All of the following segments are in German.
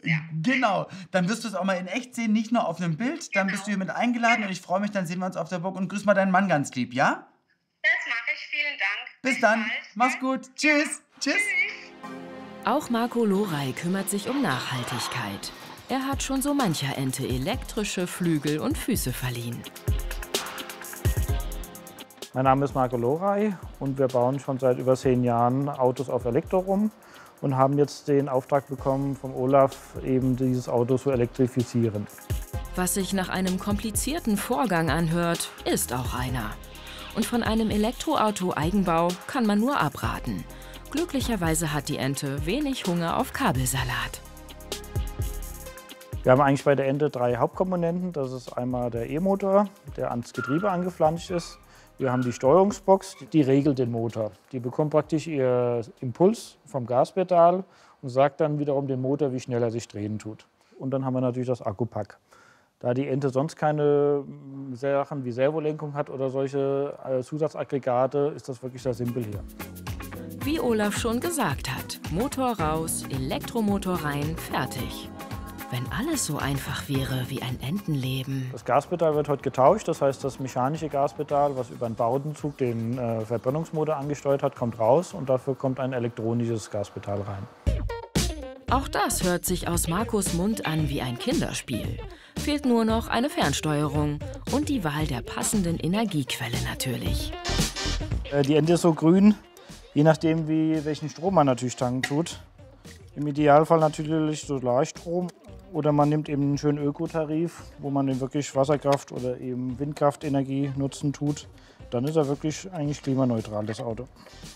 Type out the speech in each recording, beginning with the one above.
Ja. Genau, dann wirst du es auch mal in echt sehen, nicht nur auf einem Bild. Dann bist du hier mit eingeladen und ich freue mich, dann sehen wir uns auf der Burg und grüß mal deinen Mann ganz lieb, ja? Das mache ich. Vielen Dank. Bis dann. bald, Mach's ne? gut. Tschüss. Tschüss. Auch Marco Lorey kümmert sich um Nachhaltigkeit. Er hat schon so mancher Ente elektrische Flügel und Füße verliehen. Mein Name ist Marco Lorey und wir bauen schon seit über 10 Jahren Autos auf Elektro rum und haben jetzt den Auftrag bekommen vom Olaf, eben dieses Auto zu elektrifizieren. Was sich nach einem komplizierten Vorgang anhört, ist auch einer. Und von einem Elektroauto-Eigenbau kann man nur abraten. Glücklicherweise hat die Ente wenig Hunger auf Kabelsalat. Wir haben eigentlich bei der Ente 3 Hauptkomponenten. Das ist einmal der E-Motor, der ans Getriebe angeflanscht ist. Wir haben die Steuerungsbox, die regelt den Motor. Die bekommt praktisch ihr Impuls vom Gaspedal und sagt dann wiederum dem Motor, wie schnell er sich drehen tut. Und dann haben wir natürlich das Akkupack. Da die Ente sonst keine Sachen wie Servolenkung hat oder solche Zusatzaggregate, ist das wirklich sehr simpel hier. Wie Olaf schon gesagt hat, Motor raus, Elektromotor rein, fertig. Wenn alles so einfach wäre wie ein Entenleben. Das Gaspedal wird heute getauscht, das heißt, das mechanische Gaspedal, was über einen Bowdenzug den Verbrennungsmotor angesteuert hat, kommt raus und dafür kommt ein elektronisches Gaspedal rein. Auch das hört sich aus Marcos Mund an wie ein Kinderspiel. Fehlt nur noch eine Fernsteuerung und die Wahl der passenden Energiequelle natürlich. Die Ente ist so grün, je nachdem, welchen Strom man natürlich tanken tut. Im Idealfall natürlich Solarstrom oder man nimmt eben einen schönen Ökotarif, wo man eben wirklich Wasserkraft oder eben Windkraftenergie nutzen tut. Dann ist er wirklich eigentlich klimaneutral, das Auto.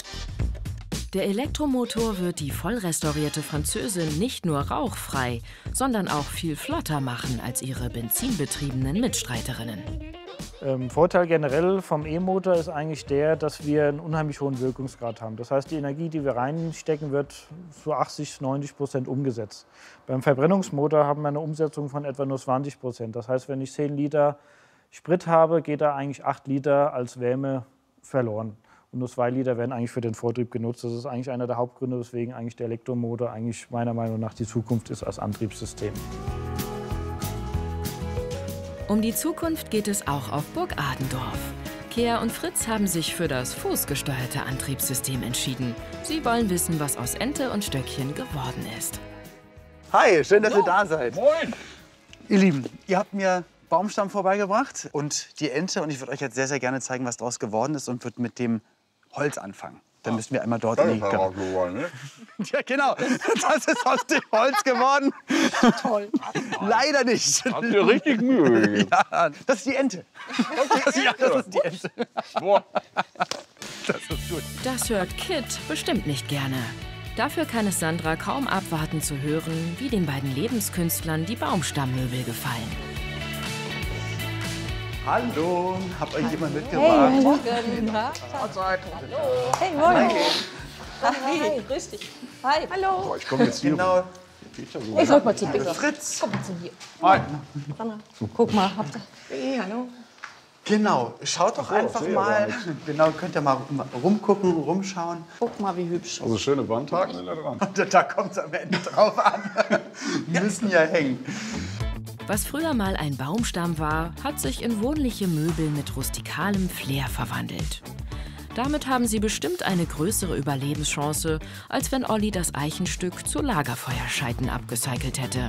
Der Elektromotor wird die voll restaurierte Französin nicht nur rauchfrei, sondern auch viel flotter machen als ihre benzinbetriebenen Mitstreiterinnen. Vorteil generell vom E-Motor ist eigentlich der, dass wir einen unheimlich hohen Wirkungsgrad haben. Das heißt, die Energie, die wir reinstecken, wird zu 80–90% umgesetzt. Beim Verbrennungsmotor haben wir eine Umsetzung von etwa nur 20%. Das heißt, wenn ich 10 Liter Sprit habe, geht da eigentlich 8 Liter als Wärme verloren. Und nur 2 Liter werden eigentlich für den Vortrieb genutzt. Das ist eigentlich einer der Hauptgründe, weswegen eigentlich der Elektromotor eigentlich meiner Meinung nach die Zukunft ist als Antriebssystem. Um die Zukunft geht es auch auf Burg Adendorf. Kea und Fritz haben sich für das fußgesteuerte Antriebssystem entschieden. Sie wollen wissen, was aus Ente und Stöckchen geworden ist. Hi, schön, dass ihr da seid. Moin! Ihr Lieben, ihr habt mir Baumstamm vorbeigebracht und die Ente. Und ich würde euch jetzt sehr, sehr gerne zeigen, was daraus geworden ist und würde mit dem Holz anfangen. Dann müssen wir einmal dort in die Garage. Ne? Ja, genau. Das ist aus dem Holz geworden. Toll. Leider nicht. Habt ihr richtig Mühe gegeben. Ja, das ist die Ente. Ja, das ist die Ente. Boah. Das ist gut. Das hört Kit bestimmt nicht gerne. Dafür kann es Sandra kaum abwarten zu hören, wie den beiden Lebenskünstlern die Baumstammmöbel gefallen. Hallo, habt euch jemand mitgebracht? Hey, moin. Hi, grüß dich. Hi. Hallo. Boah, ich komme jetzt hier. Genau. Ich soll mal zu dir. Fritz. Komm mal zu hier. Hi. Sandra, guck mal. Habt ihr... Hey, hallo. Genau, schaut doch einfach mal. Genau, könnt ihr mal rumgucken, rumschauen. Guck mal, wie hübsch. Also schöne Wandhaken sind da dran. Und da kommt es am Ende drauf an. Die müssen ja hängen. Was früher mal ein Baumstamm war, hat sich in wohnliche Möbel mit rustikalem Flair verwandelt. Damit haben sie bestimmt eine größere Überlebenschance, als wenn Olli das Eichenstück zu Lagerfeuerscheiten abgecycelt hätte.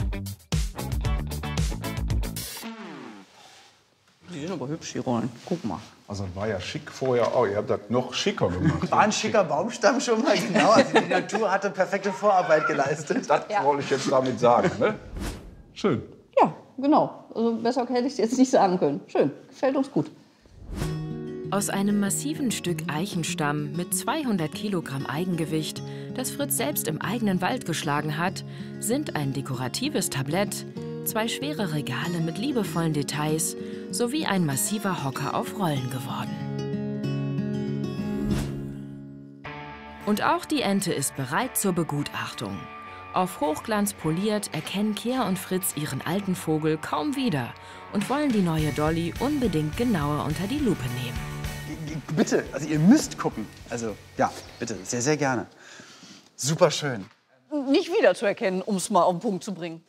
Die sind aber hübsch, die Rollen. Guck mal. Also das war ja schick vorher auch. Ihr habt das noch schicker gemacht. War ein schicker Baumstamm schon mal, genau. Also die Natur hatte perfekte Vorarbeit geleistet. Das wollte ich jetzt damit sagen, ne? Schön. Ja, genau. Also besser hätte ich es jetzt nicht sagen können. Schön, gefällt uns gut. Aus einem massiven Stück Eichenstamm mit 200 Kilogramm Eigengewicht, das Fritz selbst im eigenen Wald geschlagen hat, sind ein dekoratives Tablett, 2 schwere Regale mit liebevollen Details sowie ein massiver Hocker auf Rollen geworden. Und auch die Ente ist bereit zur Begutachtung. Auf Hochglanz poliert erkennen Kea und Fritz ihren alten Vogel kaum wieder und wollen die neue Dolly unbedingt genauer unter die Lupe nehmen. Bitte, also ihr müsst gucken. Also ja, bitte, sehr, sehr gerne. Super schön. Nicht wiederzuerkennen, um es mal auf den Punkt zu bringen.